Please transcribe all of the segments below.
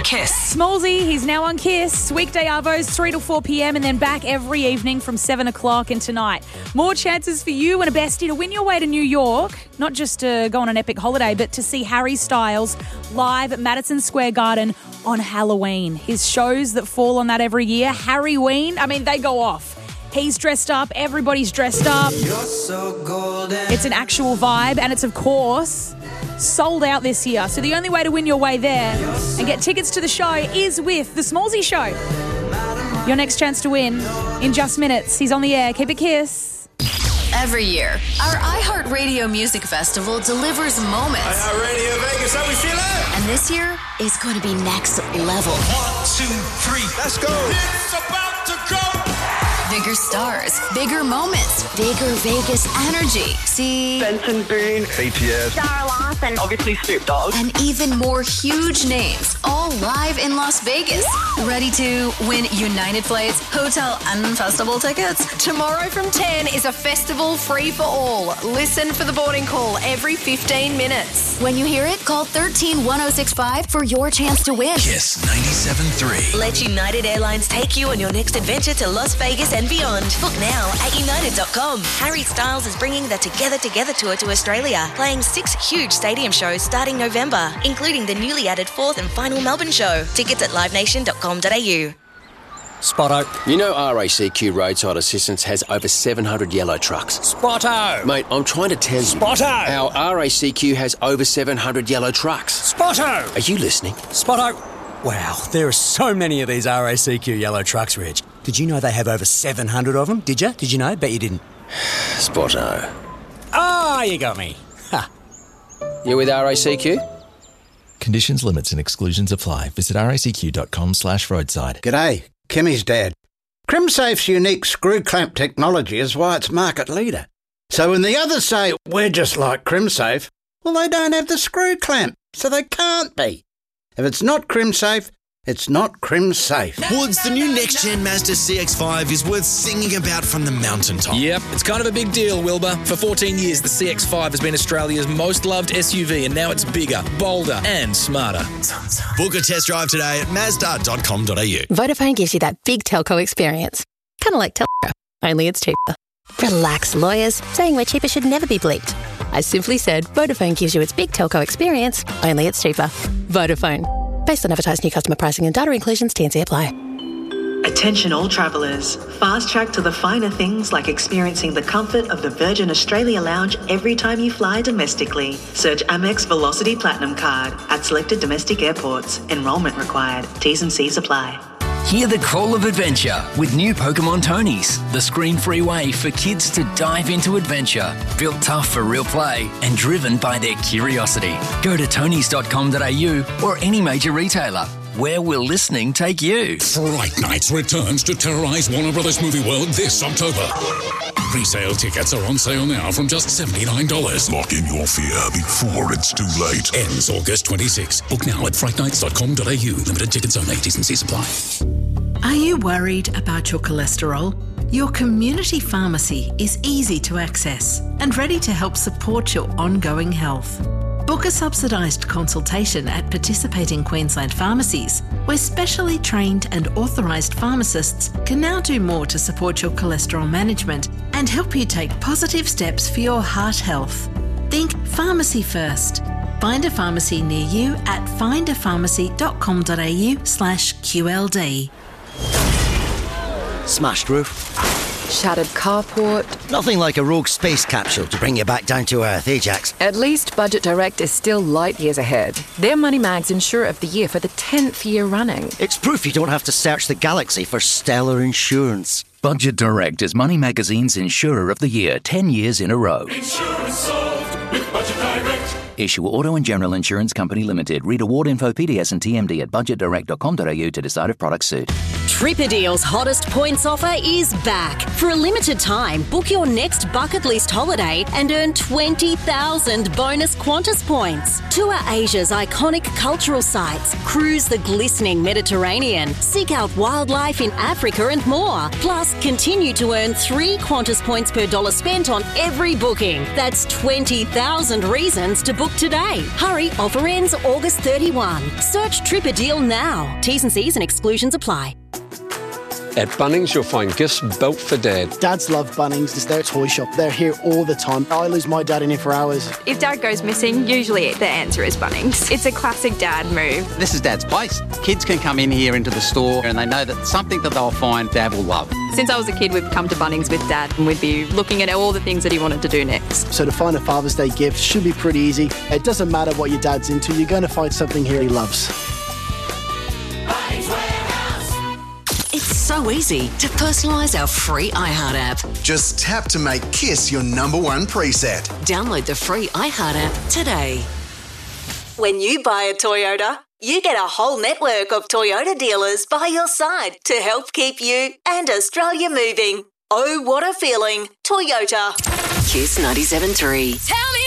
Kiss. Smallsy, he's now on Kiss. Weekday Arvos, 3 to 4 p.m. and then back every evening from 7 o'clock. And tonight, more chances for you and a bestie to win your way to New York. Not just to go on an epic holiday, but to see Harry Styles live at Madison Square Garden on Halloween. His shows that fall on that every year, Harryween, I mean, they go off. He's dressed up. Everybody's dressed up. You're so golden. It's an actual vibe, and it's, of course, sold out this year. So the only way to win your way there and get tickets to the show is with The Smallsy Show. Your next chance to win in just minutes. He's on the air. Keep it Kiss. Every year, our iHeartRadio Music Festival delivers moments. iHeartRadio Vegas, how we feeling? And this year is going to be next level. 1, 2, 3, let's go. It's about to go. Bigger stars, bigger moments, bigger Vegas energy. See? Benson Boone, BTS, Sarah Larson, obviously Snoop Dogg. And even more huge names, all live in Las Vegas. Ready to win United Flights, hotel and festival tickets? Tomorrow from 10 is a festival free for all. Listen for the boarding call every 15 minutes. When you hear it, call 13-1065 for your chance to win. Kiss 97.3. Let United Airlines take you on your next adventure to Las Vegas and beyond. Book now at united.com. Harry Styles is bringing the Together tour to Australia, playing 6 huge stadium shows starting November, including the newly added 4th and final Melbourne show. Tickets at livenation.com.au. Spotto. You know RACQ Roadside Assistance has over 700 yellow trucks. Spotto. Mate, I'm trying to tell you. Spotto. How RACQ has over 700 yellow trucks. Spotto. Are you listening? Spotto. Wow, there are so many of these RACQ yellow trucks, Reg. Did you know they have over 700 of them? Did you? Did you know? Bet you didn't. Spotto. Ah, you got me. Ha. You with RACQ? Conditions, limits and exclusions apply. Visit racq.com/roadside. G'day, Kimmy's dad. CrimSafe's unique screw clamp technology is why it's market leader. So when the others say, we're just like CrimSafe, well, they don't have the screw clamp, so they can't be. If it's not CrimSafe, it's not CrimSafe. Woods, the new next-gen Mazda CX-5 is worth singing about from the mountaintop. Yep, it's kind of a big deal, Wilbur. For 14 years, the CX-5 has been Australia's most loved SUV, and now it's bigger, bolder and smarter. Book a test drive today at mazda.com.au. Vodafone gives you that big telco experience. Kind of like telco, only it's cheaper. Relax, lawyers. Saying we're cheaper should never be bleeped. I simply said Vodafone gives you its big telco experience, only it's cheaper. Vodafone. Based on advertised new customer pricing and data inclusions, T&C apply. Attention all travellers. Fast track to the finer things like experiencing the comfort of the Virgin Australia Lounge every time you fly domestically. Search Amex Velocity Platinum Card at selected domestic airports. Enrolment required. T's and C's apply. Hear the call of adventure with new Pokemon Tonys, the screen-free way for kids to dive into adventure. Built tough for real play and driven by their curiosity. Go to tonys.com.au or any major retailer. Where will listening take you? Fright Nights returns to terrorise Warner Brothers Movie World this October. Pre-sale tickets are on sale now from just $79. Lock in your fear before it's too late. Ends August 26. Book now at frightnights.com.au. Limited tickets only. T&C supply. Are you worried about your cholesterol? Your community pharmacy is easy to access and ready to help support your ongoing health. Book a subsidised consultation at participating Queensland pharmacies, where specially trained and authorised pharmacists can now do more to support your cholesterol management and help you take positive steps for your heart health. Think pharmacy first. Find a pharmacy near you at findapharmacy.com.au/QLD. Smashed roof. Shattered carport. Nothing like a rogue space capsule to bring you back down to earth, eh, Jax? At least Budget Direct is still light years ahead. They're Money Mag's Insurer of the Year for the 10th year running. It's proof you don't have to search the galaxy for stellar insurance. Budget Direct is Money Magazine's Insurer of the Year 10 years in a row. Insurance solved with Budget Direct. Issue Auto and General Insurance Company Limited. Read award info, PDS and TMD at budgetdirect.com.au to decide if products suit. Tripadeal's hottest points offer is back. For a limited time, book your next bucket list holiday and earn 20,000 bonus Qantas points. Tour Asia's iconic cultural sites, cruise the glistening Mediterranean, seek out wildlife in Africa and more. Plus, continue to earn 3 Qantas points per dollar spent on every booking. That's 20,000 reasons to book today. Hurry, offer ends August 31. Search Tripadeal now. T's and C's and exclusions apply. At Bunnings, you'll find gifts built for Dad. Dads love Bunnings. It's their toy shop. They're here all the time. I lose my dad in here for hours. If Dad goes missing, usually the answer is Bunnings. It's a classic Dad move. This is Dad's place. Kids can come in here into the store and they know that something that they'll find Dad will love. Since I was a kid, we've come to Bunnings with Dad and we'd be looking at all the things that he wanted to do next. So to find a Father's Day gift should be pretty easy. It doesn't matter what your dad's into, you're going to find something here he loves. It's so easy to personalise our free iHeart app. Just tap to make Kiss your #1 preset. Download the free iHeart app today. When you buy a Toyota, you get a whole network of Toyota dealers by your side to help keep you and Australia moving. Oh, what a feeling. Toyota. Kiss 97.3. Tell me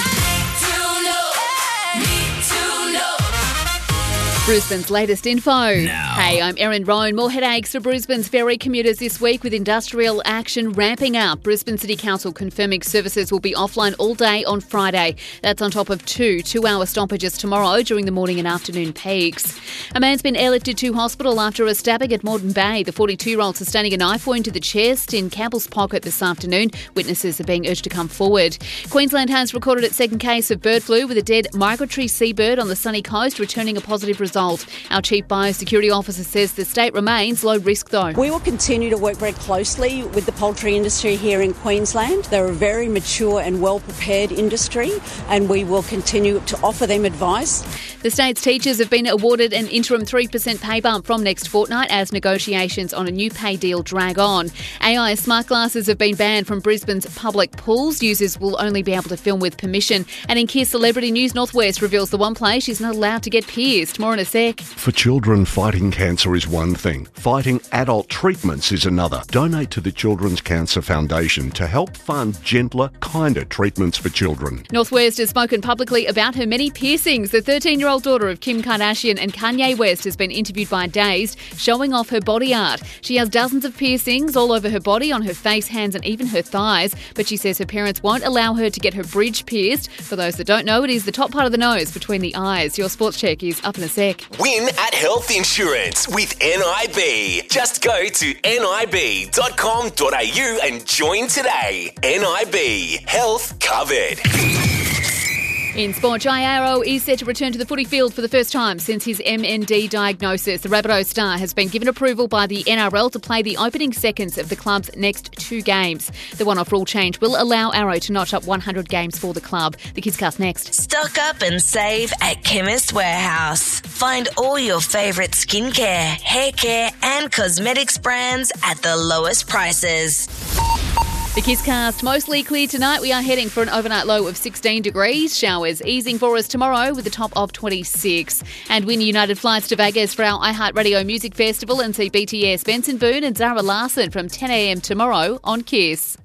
Brisbane's latest info. Hey, I'm Erin Roan. More headaches for Brisbane's ferry commuters this week with industrial action ramping up. Brisbane City Council confirming services will be offline all day on Friday. That's on top of 2-hour stoppages tomorrow during the morning and afternoon peaks. A man's been airlifted to hospital after a stabbing at Moreton Bay. The 42-year-old sustaining a knife wound to the chest in Campbell's Pocket this afternoon. Witnesses are being urged to come forward. Queensland has recorded its second case of bird flu with a dead migratory seabird on the sunny coast, returning a positive result. Our Chief Biosecurity Officer says the state remains low risk though. We will continue to work very closely with the poultry industry here in Queensland. They're a very mature and well-prepared industry and we will continue to offer them advice. The state's teachers have been awarded an interim 3% pay bump from next fortnight as negotiations on a new pay deal drag on. AI smart glasses have been banned from Brisbane's public pools. Users will only be able to film with permission. And in Kiss Celebrity News, Northwest reveals the one place she's not allowed to get pierced. More in a sec. For children, fighting cancer is one thing. Fighting adult treatments is another. Donate to the Children's Cancer Foundation to help fund gentler, kinder treatments for children. Northwest has spoken publicly about her many piercings. The 13-year-old daughter of Kim Kardashian and Kanye West has been interviewed by Dazed, showing off her body art. She has dozens of piercings all over her body, on her face, hands and even her thighs, but she says her parents won't allow her to get her bridge pierced. For those that don't know, it is the top part of the nose between the eyes. Your sports check is up in a sec. Win at Health Insurance with NIB. Just go to nib.com.au and join today. NIB. Health covered. In sport, Jai Arrow is set to return to the footy field for the first time since his MND diagnosis. The Rabbitoh star has been given approval by the NRL to play the opening seconds of the club's next 2 games. The one-off rule change will allow Arrow to notch up 100 games for the club. The Kids Cast next. Stock up and save at Chemist Warehouse. Find all your favourite skincare, hair care and cosmetics brands at the lowest prices. The Kisscast, mostly clear tonight. We are heading for an overnight low of 16 degrees. Showers easing for us tomorrow with a top of 26. And win United flights to Vegas for our iHeartRadio Music Festival and see BTS, Benson Boone and Zara Larsson from 10 a.m. tomorrow on Kiss.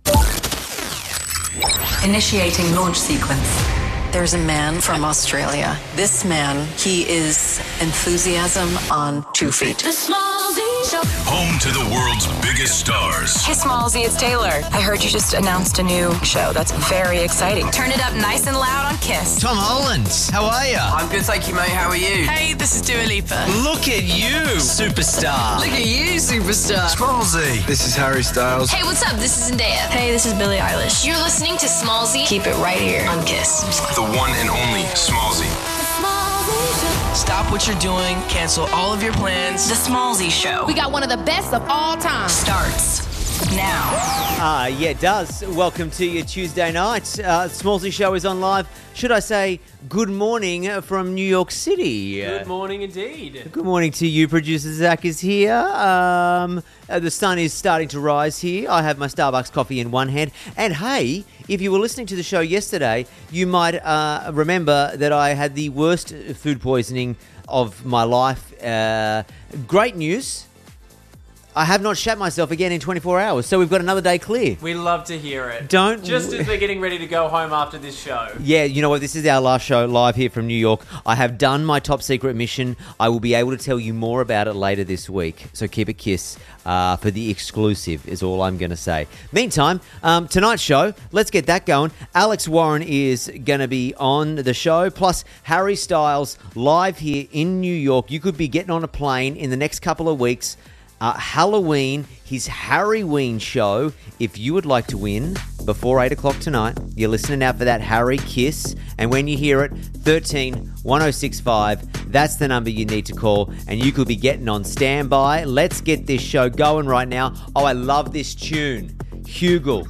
Initiating launch sequence. There's a man from Australia. This man, he is enthusiasm on 2 feet. Home to the world's biggest stars. Hey, Smallsy, it's Taylor. I heard you just announced a new show. That's very exciting. Turn it up nice and loud on Kiss. Tom Holland, how are you? I'm good, thank you, mate. How are you? Hey, this is Dua Lipa. Look at you, superstar. Look at you, superstar. Smallsy. This is Harry Styles. Hey, what's up? This is Zendaya. Hey, this is Billie Eilish. You're listening to Smallsy. Keep it right here on Kiss. The one and only Smallsy. Stop what you're doing. Cancel all of your plans. The Smallsy Show. We got one of the best of all time. Starts now. Yeah, it does. Welcome to your Tuesday night. Smallsy Show is on live. Should I say good morning from New York City? Good morning indeed. Good morning to you. Producer Zach is here. The sun is starting to rise here. I have my Starbucks coffee in one hand. And hey, if you were listening to the show yesterday, you might remember that I had the worst food poisoning of my life. Great news. I have not shat myself again in 24 hours, so we've got another day clear. We love to hear it. Just as we're getting ready to go home after this show. Yeah, you know what? This is our last show live here from New York. I have done my top secret mission. I will be able to tell you more about it later this week. So keep a kiss for the exclusive is all I'm going to say. Meantime, tonight's show, let's get that going. Alex Warren is going to be on the show, plus Harry Styles live here in New York. You could be getting on a plane in the next couple of weeks. Halloween, his Harryween show. If you would like to win before 8 o'clock tonight, you're listening out for that Harry Kiss. And when you hear it, 13-1065, that's the number you need to call. And you could be getting on standby. Let's get this show going right now. Oh, I love this tune. Hugel,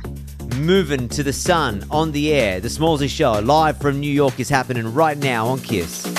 Moving to the Sun on the air. The Smallsy Show, live from New York, is happening right now on Kiss.